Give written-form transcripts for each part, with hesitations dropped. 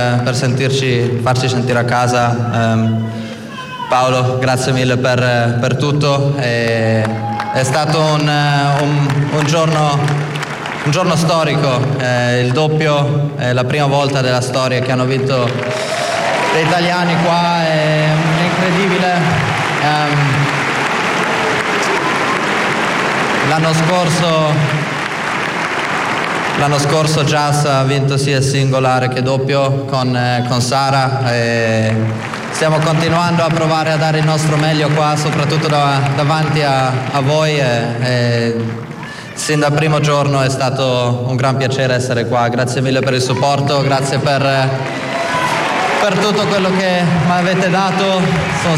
per farci sentire a casa. Paolo, grazie mille per tutto. È stato un giorno storico, il doppio, è la prima volta della storia che hanno vinto gli italiani qua, è incredibile. L'anno scorso Jas ha vinto sia singolare che doppio con Sara. Stiamo continuando a provare a dare il nostro meglio qua, soprattutto davanti a voi. Sin dal primo giorno è stato un gran piacere essere qua. Grazie mille per il supporto, grazie per tutto quello che mi avete dato. Sono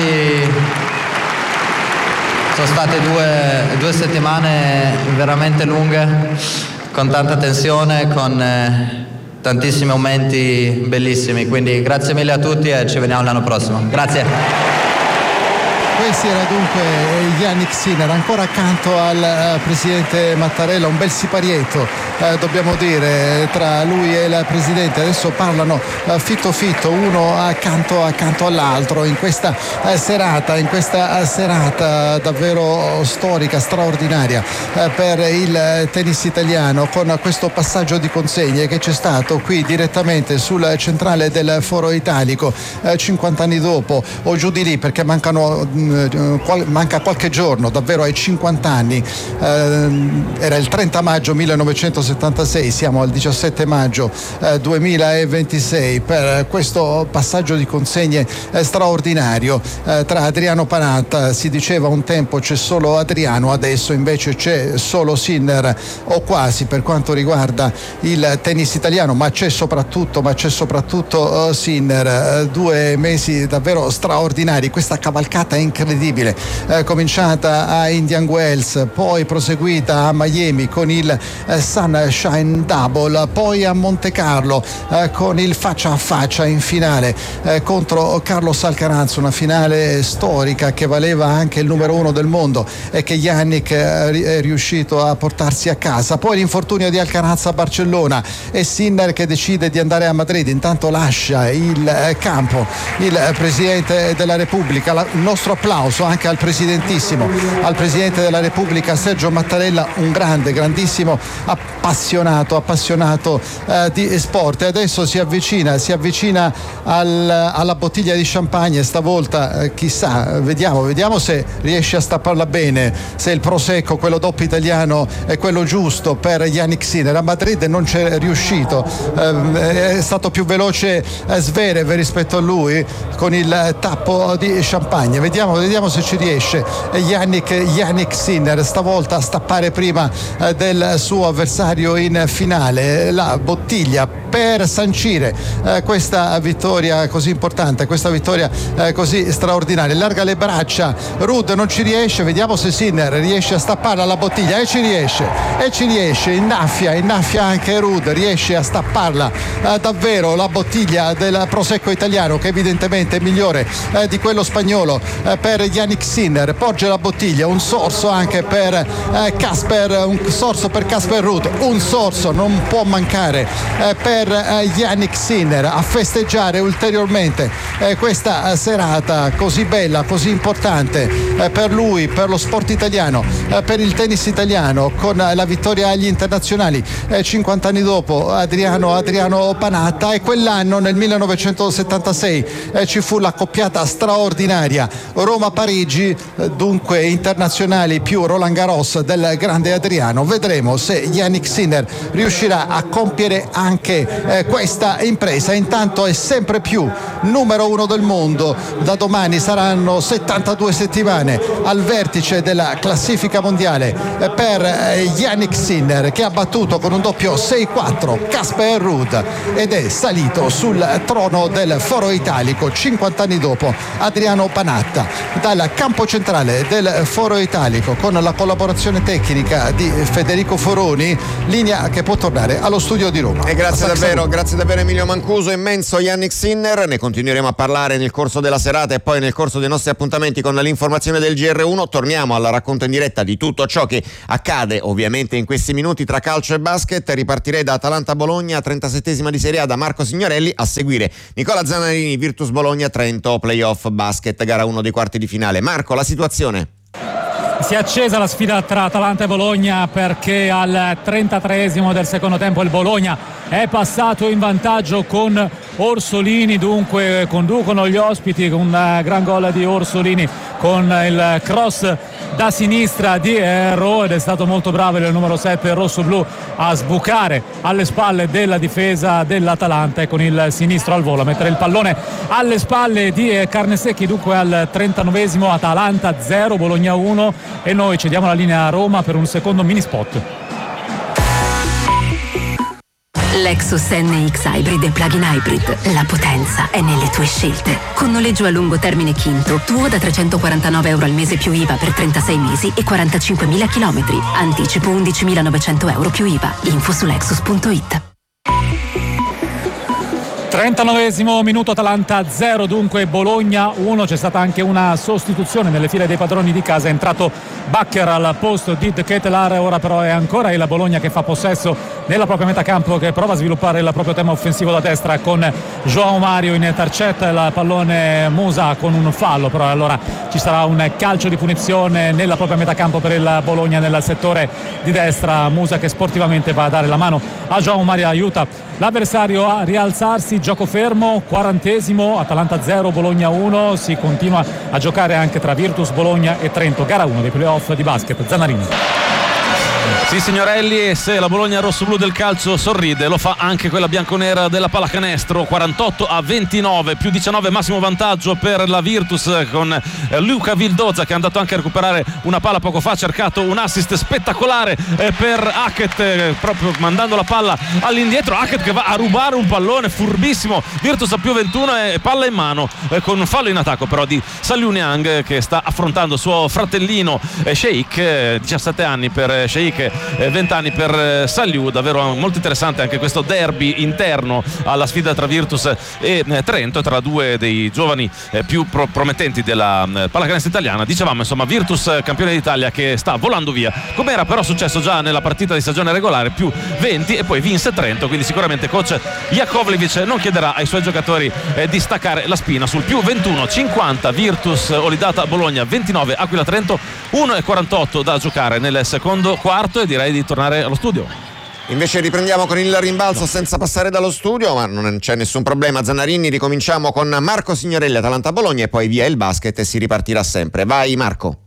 state due settimane veramente lunghe, con tanta tensione, con tantissimi momenti bellissimi, quindi grazie mille a tutti e ci vediamo l'anno prossimo. Grazie. Questo era dunque Jannik Sinner, ancora accanto al presidente Mattarella, un bel siparietto, dobbiamo dire, tra lui e il presidente. Adesso parlano fitto uno accanto all'altro in questa serata davvero storica, straordinaria per il tennis italiano, con questo passaggio di consegne che c'è stato qui direttamente sul centrale del Foro Italico 50 anni dopo, o giù di lì, perché manca qualche giorno davvero ai 50 anni. Era il 30 maggio 1976, siamo al 17 maggio 2026 per questo passaggio di consegne straordinario tra Adriano Panatta. Si diceva un tempo c'è solo Adriano, adesso invece c'è solo Sinner, o quasi, per quanto riguarda il tennis italiano, ma c'è soprattutto Sinner. 2 mesi davvero straordinari, questa cavalcata incredibile, cominciata a Indian Wells, poi proseguita a Miami con il Sunshine Double, poi a Monte Carlo con il faccia a faccia in finale contro Carlos Alcaraz, una finale storica che valeva anche il numero 1 del mondo e che Jannik è riuscito a portarsi a casa. Poi l'infortunio di Alcaraz a Barcellona e Sinner che decide di andare a Madrid. Intanto lascia il campo il Presidente della Repubblica. Il nostro applauso anche al Presidentissimo, al Presidente della Repubblica Sergio Mattarella, un grandissimo appassionato di sport. E adesso si avvicina alla bottiglia di champagne. Stavolta chissà, vediamo se riesce a stapparla bene, se il prosecco, quello doppio italiano, è quello giusto per Jannik Sinner. A Madrid non c'è riuscito, è stato più veloce Zverev rispetto a lui con il tappo di champagne. Vediamo se ci riesce Jannik Sinner stavolta a stappare prima del suo avversario in finale la bottiglia per sancire questa vittoria così importante, questa vittoria così straordinaria. Allarga le braccia, Ruud non ci riesce, vediamo se Sinner riesce a stapparla la bottiglia, e ci riesce, innaffia anche Ruud, riesce a stapparla davvero la bottiglia del prosecco italiano, che evidentemente è migliore di quello spagnolo, per Jannik Sinner. Porge la bottiglia, un sorso anche per Casper Ruud, un sorso non può mancare per Jannik Sinner, a festeggiare ulteriormente questa serata così bella, così importante per lui, per lo sport italiano, per il tennis italiano, con la vittoria agli internazionali 50 anni dopo Adriano Panatta. E quell'anno, nel 1976, ci fu l'accoppiata straordinaria Roma-Parigi, dunque internazionali più Roland Garros del grande Adriano. Vedremo se Jannik Sinner riuscirà a compiere anche questa impresa. Intanto è sempre più numero 1 del mondo. Da domani saranno 72 settimane al vertice della classifica mondiale per Jannik Sinner, che ha battuto con un doppio 6-4 Casper Ruud ed è salito sul trono del Foro Italico 50 anni dopo Adriano Panatta. Dal campo centrale del Foro Italico, con la collaborazione tecnica di Federico Foroni, linea che può tornare allo studio di Roma. E grazie davvero grazie davvero Emilio Mancuso, immenso Yannick Sinner. Ne continueremo a parlare nel corso della serata e poi nel corso dei nostri appuntamenti con l'informazione del GR1. Torniamo al racconto in diretta di tutto ciò che accade ovviamente in questi minuti tra calcio e basket. Ripartirei da Atalanta-Bologna, 37esima di Serie A, da Marco Signorelli. A seguire Nicola Zanarini, Virtus Bologna, Trento, playoff basket, gara 1 dei quarti di finale. Marco, la situazione? Si è accesa la sfida tra Atalanta e Bologna, perché al 33esimo del secondo tempo il Bologna è passato in vantaggio con Orsolini. Dunque conducono gli ospiti con un gran gol di Orsolini con il cross da sinistra di Ero, ed è stato molto bravo il numero 7 rossoblu a sbucare alle spalle della difesa dell'Atalanta e con il sinistro al volo a mettere il pallone alle spalle di Carnesecchi. Dunque al 39esimo Atalanta 0 Bologna 1, e noi cediamo la linea a Roma per un secondo mini spot. Lexus NX Hybrid e Plug-in Hybrid. La potenza è nelle tue scelte. Con noleggio a lungo termine Quinto, tuo da €349 al mese più IVA per 36 mesi e 45.000 chilometri. Anticipo €11.900 più IVA. Info su Lexus.it. 39esimo minuto, Atalanta 0 dunque Bologna 1. C'è stata anche una sostituzione nelle file dei padroni di casa, è entrato Bakker al posto di De Ketelaere. Ora però è ancora il Bologna che fa possesso nella propria metacampo, che prova a sviluppare il proprio tema offensivo da destra con João Mario in tarcetta, il pallone Musa con un fallo, però allora ci sarà un calcio di punizione nella propria metacampo per il Bologna nel settore di destra. Musa che sportivamente va a dare la mano a João Mario, aiuta l'avversario a rialzarsi. Gioco fermo, 40esimo, Atalanta 0 Bologna 1. Si continua a giocare anche tra Virtus Bologna e Trento, gara 1 dei playoff di basket. Zanarini. Sì signorelli, e se la Bologna rossoblu del calcio sorride, lo fa anche quella bianconera della pallacanestro. 48-29, più 19 massimo vantaggio per la Virtus, con Luca Vildoza che è andato anche a recuperare una palla poco fa, ha cercato un assist spettacolare per Hackett, proprio mandando la palla all'indietro. Hackett che va a rubare un pallone furbissimo. Virtus a più 21 e palla in mano, con un fallo in attacco però di Saliu Niang, che sta affrontando suo fratellino Sheikh. 17 anni per Sheikh, 20 anni per Saliu. Davvero molto interessante anche questo derby interno alla sfida tra Virtus e Trento, tra due dei giovani più promettenti della pallacanestro italiana. Dicevamo insomma Virtus campione d'Italia che sta volando via, come era però successo già nella partita di stagione regolare, più 20, e poi vinse Trento, quindi sicuramente coach Jakovlevic non chiederà ai suoi giocatori di staccare la spina sul più 21. 50 Virtus Olidata Bologna, 29 Aquila Trento, 1:48 da giocare nel secondo quarto, e direi di tornare allo studio. Invece riprendiamo con il rimbalzo senza passare dallo studio, ma non c'è nessun problema. Zanarini, ricominciamo con Marco Signorelli, Atalanta Bologna, e poi via il basket e si ripartirà sempre. Vai Marco.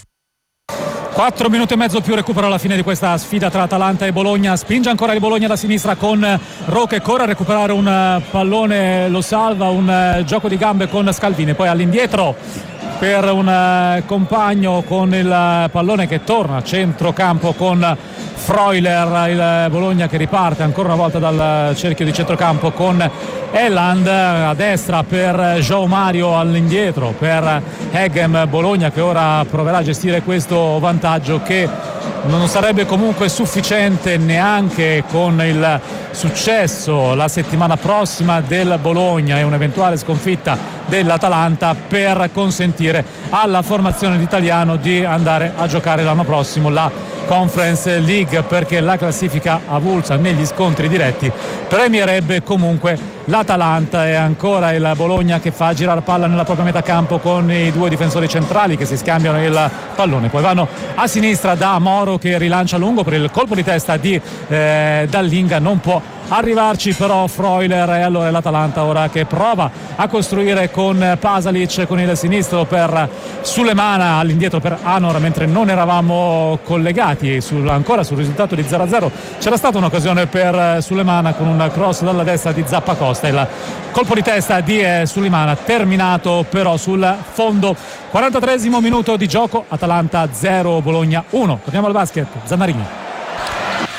4 minuti e mezzo più recupero alla fine di questa sfida tra Atalanta e Bologna. Spinge ancora il Bologna da sinistra con Ro che corre a recuperare un pallone, lo salva, un gioco di gambe con Scalvini, poi all'indietro per un compagno con il pallone che torna a centrocampo con Freuler. Il Bologna che riparte ancora una volta dal cerchio di centrocampo con Eland a destra per João Mario, all'indietro per Hegem. Bologna che ora proverà a gestire questo vantaggio, che non sarebbe comunque sufficiente neanche con il successo la settimana prossima del Bologna e un'eventuale sconfitta dell'Atalanta per consentire alla formazione d'Italiano di andare a giocare l'anno prossimo la Conference League, perché la classifica avulsa negli scontri diretti premierebbe comunque l'Atalanta. E ancora il Bologna che fa girare palla nella propria metacampo con i due difensori centrali che si scambiano il pallone, poi vanno a sinistra da Moro che rilancia lungo per il colpo di testa di Dallinga, non può arrivarci però Freuler, e allora è l'Atalanta ora che prova a costruire con Pasalic, con il sinistro per Sulemana, all'indietro per Anor, mentre non eravamo collegati ancora sul risultato di 0-0 c'era stata un'occasione per Sulemana con un cross dalla destra di Zappacosta. Il colpo di testa di Sulemana terminato però sul fondo. 43esimo minuto di gioco, Atalanta 0 Bologna 1. Torniamo al basket, Zannarini.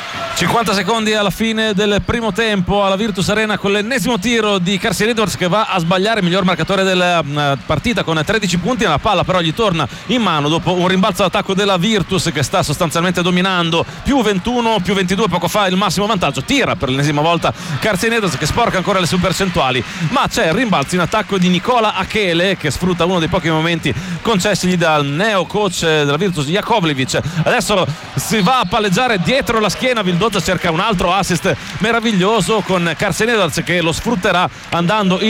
50 secondi alla fine del primo tempo alla Virtus Arena con l'ennesimo tiro di Carson Edwards che va a sbagliare, il miglior marcatore della partita con 13 punti. La palla però gli torna in mano dopo un rimbalzo d'attacco della Virtus che sta sostanzialmente dominando, più 21, più 22 poco fa il massimo vantaggio. Tira per l'ennesima volta Carson Edwards che sporca ancora le sue percentuali, ma c'è il rimbalzo in attacco di Nicola Achele che sfrutta uno dei pochi momenti concessigli dal neo coach della Virtus Jakovlevic. Adesso si va a palleggiare dietro la schiena, Vildoza cerca un altro assist meraviglioso con Carson Edwards che lo sfrutterà andando